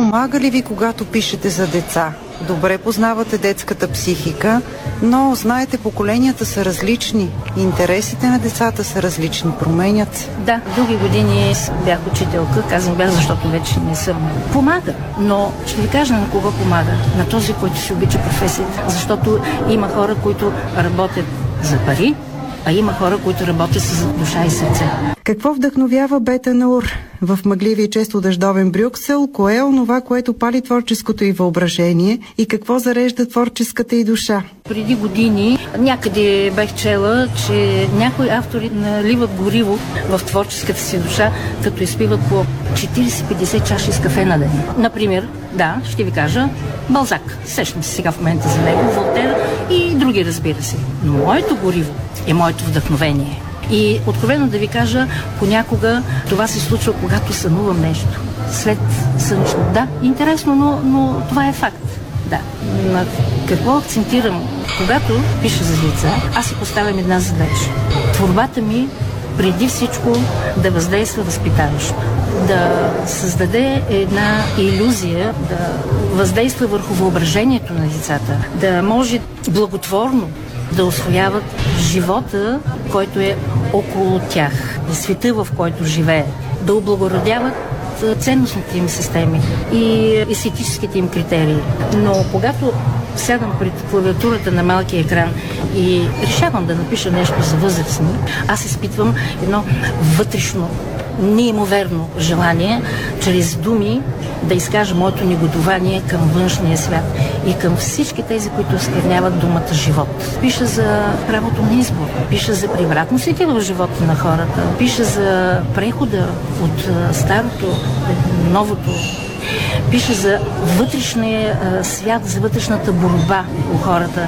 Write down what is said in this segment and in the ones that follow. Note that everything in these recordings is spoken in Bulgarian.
Помага ли ви, когато пишете за деца? Добре познавате детската психика, но знаете, поколенията са различни, интересите на децата са различни, променят се. Да, дълги години бях учителка, казвам бях, защото вече не съм. Помага, но ще ви кажа на кого помага. На този, който си обича професията. Защото има хора, които работят за пари, а има хора, които работят с душа и сърце. Какво вдъхновява Бета Наур? В мъгливи и често дъждовен Брюксел, кое е онова, което пали творческото й въображение и какво зарежда творческата й душа? Преди години някъде бях чела, че някои автори наливат гориво в творческата си душа, като изпиват по 40-50 чаши с кафе на ден. Например, да, ще ви кажа, Балзак. Сещам се сега в момента за него, Волтер и други, разбира се. Но моето гориво е моето вдъхновение. И откровено да ви кажа, понякога това се случва, когато сънувам нещо. След сънища. Да, интересно, но това е факт. Да. На какво акцентирам? Когато пиша за деца, аз си поставям една задача. Творбата ми преди всичко да въздейства възпитаващо. Да създаде една илюзия, да въздейства върху въображението на децата. Да може благотворно да усвояват живота, който е около тях, света, в който живее, да облагородяват ценностните им системи и естетическите им критерии. Но когато сядам пред клавиатурата на малкия екран и решавам да напиша нещо за възрастни, аз изпитвам едно вътрешно, неимоверно желание, чрез думи да изкажа моето негодование към външния свят и към всички тези, които оскверняват думата живот. Пиша за правото на избор, пиша за превратностите в живота на хората, пиша за прехода от старото, новото, пише за вътрешния свят, за вътрешната борба у хората,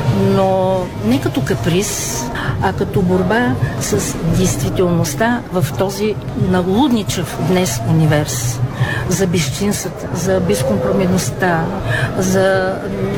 но не като каприз, а като борба с действителността в този налудничав днес универс. За безчинствата, за безкомпромисността, за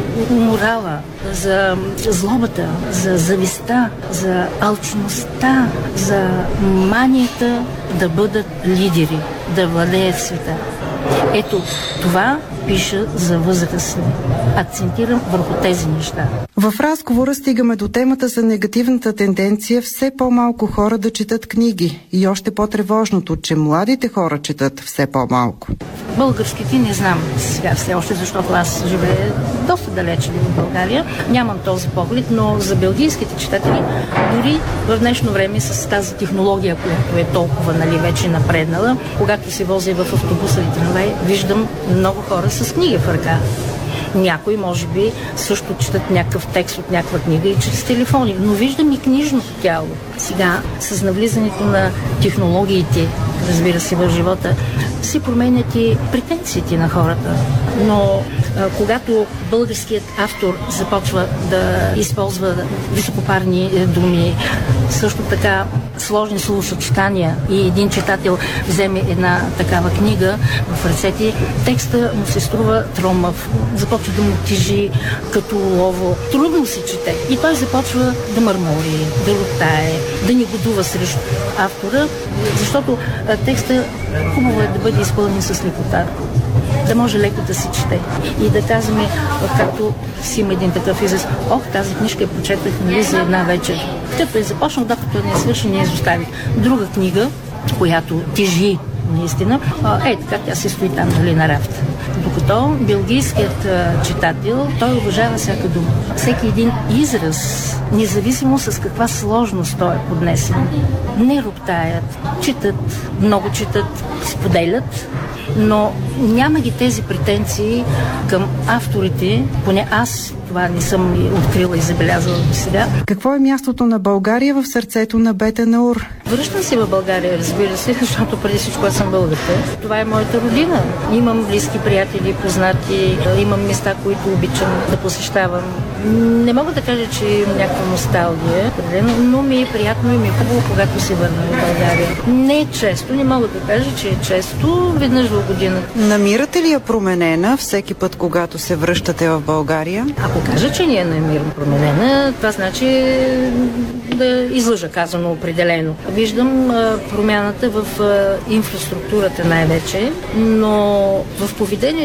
морала, за злобата, за завистта, за алчността, за манията да бъдат лидери, да владеят света. Ето, това пиша за възрастни. Акцентирам върху тези неща. В разговора стигаме до темата за негативната тенденция все по-малко хора да четат книги и още по-тревожното, че младите хора четат все по-малко. Българските не знам сега все още, защото аз живея доста далече в България. Нямам този поглед, но за белгийските читатели, дори в днешно време с тази технология, която е толкова вече напреднала, когато се возя в автобуса или трамвай, виждам много хора с книги в ръка. Някои, може би, също четат някакъв текст от някаква книга и чрез телефони, но виждам и книжното тяло. Сега, с навлизането на технологиите, разбира се, в живота, се променят и претенциите на хората. Но когато българският автор започва да използва високопарни думи, също така сложни словосъчетания и един читател вземе една такава книга в ръцете, текста му се струва тромав, започва да му тежи като лово. Трудно се чете. И той започва да мърмори, да роптае, да негодува срещу автора, защото текста хубаво е да бъде изпълнен с лекота, да може леко да се чете. И да казваме, както си има един такъв израз, тази книжка я прочетах за една вечер. Като е започнал, докато не свърши, не изоставих. Друга книга, която тежи наистина, така тя се стои там, на рафта. Докато белгийският читател, той уважава всяка дума. Всеки един израз, независимо с каква сложност той е поднесен. Не роптаят, четат, много четат, споделят, но няма ги тези претенции към авторите, поне аз това не съм открила и забелязала до сега. Какво е мястото на България в сърцето на Бета Наур? Връщам се в България, разбира се, защото преди всичко аз съм българка. Това е моята родина. Имам близки приятели, познати, имам места, които обичам да посещавам. Не мога да кажа, че имам някаква носталгия, но ми е приятно и ми е хубаво, когато се върна в България. Не е често, не мога да кажа, че е често, веднъж в годината. Намирате ли я променена всеки път, когато се връщате в България? Ако кажа, че не я намирам променена, това значи да излъжа, казано определено. Виждам промяната в инфраструктурата най-вече, но в поведението